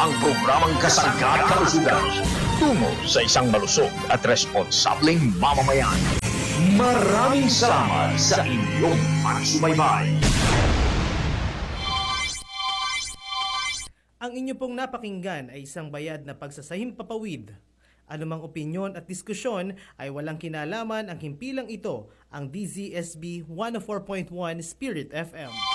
ang programang Kasangkat Kalusugan tungo sa isang malusog at responsableng mamamayan. Maraming salamat sa inyong pagsubaybay. Ang inyo pong napakinggan ay isang bayad na pagsasahimpapawid. Anumang opinyon at diskusyon ay walang kinalaman ang himpilang ito, ang DZSB 104.1 Spirit FM.